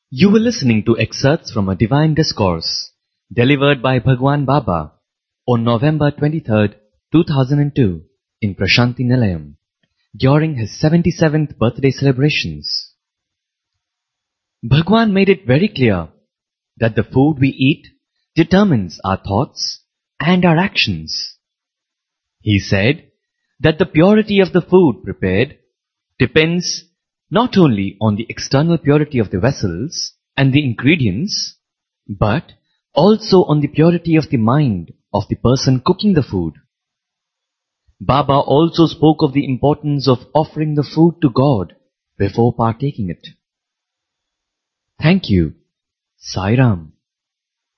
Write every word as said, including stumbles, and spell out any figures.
You were listening to excerpts from a divine discourse delivered by Bhagwan Baba on November twenty-third, two thousand two in Prashanti Nilayam during his seventy-seventh birthday celebrations. Bhagwan made it very clear that the food we eat determines our thoughts and our actions. He said that the purity of the food prepared depends not only on the external purity of the vessels and the ingredients, but also on the purity of the mind of the person cooking the food. Baba also spoke of the importance of offering the food to God before partaking it. Thank you. Sai Ram.